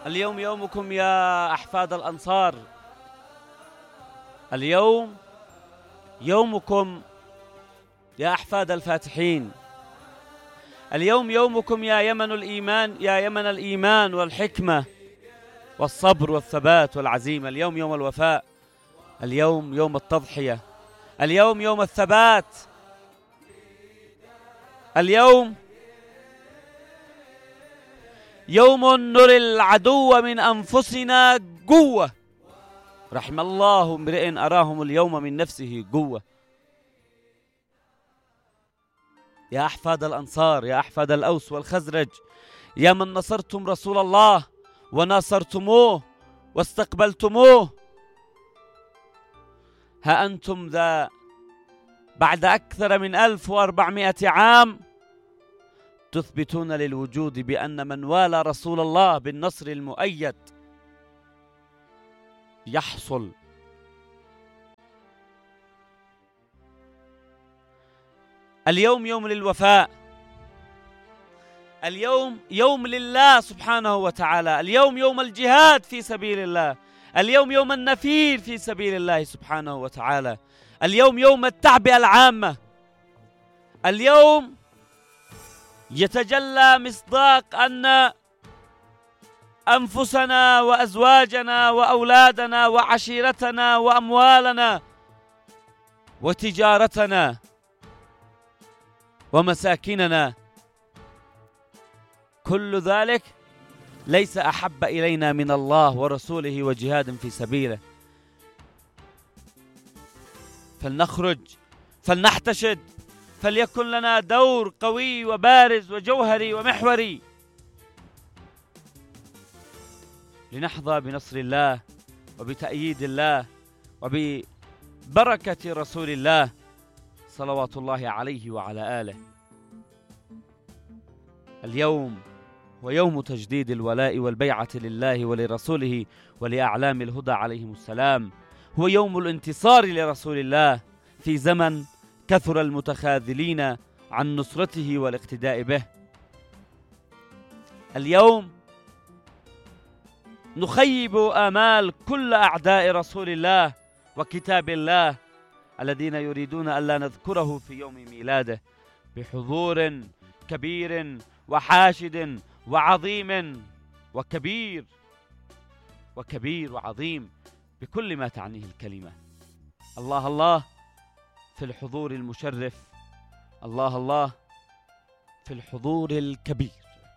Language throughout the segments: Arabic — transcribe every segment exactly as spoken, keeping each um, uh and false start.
اليوم يومكم يا أحفاد الأنصار، اليوم يومكم يا أحفاد الفاتحين، اليوم يومكم يا يمن الإيمان، يا يمن الإيمان والحكمة والصبر والثبات والعزيمة. اليوم يوم الوفاء، اليوم يوم التضحية، اليوم يوم الثبات، اليوم يوم نري العدو من أنفسنا قوة. رحم الله امرئ أراهم اليوم من نفسه قوة. يا أحفاد الأنصار، يا أحفاد الأوس والخزرج، يا من نصرتم رسول الله وناصرتموه واستقبلتموه، ها أنتم ذا بعد أكثر من ألف وأربعمائة عام تثبتون للوجود بأن من والى رسول الله بالنصر المؤيد يحصل. اليوم يوم للوفاء، اليوم يوم لله سبحانه وتعالى، اليوم يوم الجهاد في سبيل الله، اليوم يوم النفير في سبيل الله سبحانه وتعالى، اليوم يوم التعبئة العامة، اليوم يتجلى مصداق أن أنفسنا وأزواجنا وأولادنا وعشيرتنا وأموالنا وتجارتنا ومساكننا، كل ذلك ليس أحب إلينا من الله ورسوله وجهاد في سبيله. فلنخرج، فلنحتشد، فليكن لنا دور قوي وبارز وجوهري ومحوري لنحظى بنصر الله وبتأييد الله وببركة رسول الله صلوات الله عليه وعلى آله. اليوم هو يوم تجديد الولاء والبيعة لله ولرسوله ولأعلام الهدى عليهم السلام، هو يوم الانتصار لرسول الله في زمن كثر المتخاذلين عن نصرته والاقتداء به. اليوم نخيب آمال كل أعداء رسول الله وكتاب الله الذين يريدون ألا نذكره في يوم ميلاده بحضور كبير وحاشد وعظيم وكبير وكبير وعظيم بكل ما تعنيه الكلمة. الله الله في الحضور المشرف، الله الله في الحضور الكبير.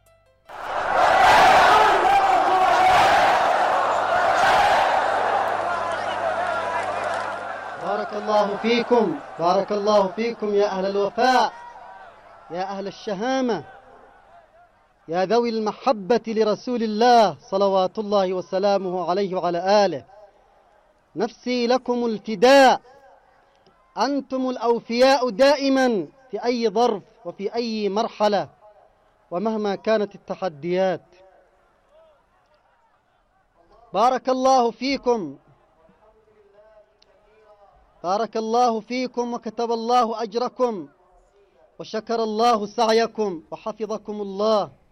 بارك الله فيكم، بارك الله فيكم يا أهل الوفاء، يا أهل الشهامة، يا ذوي المحبة لرسول الله صلوات الله وسلامه عليه وعلى آله. نفسي لكم الفداء، أنتم الأوفياء دائما في أي ظرف وفي أي مرحلة ومهما كانت التحديات. بارك الله فيكم، بارك الله فيكم وكتب الله أجركم وشكر الله سعيكم وحفظكم الله.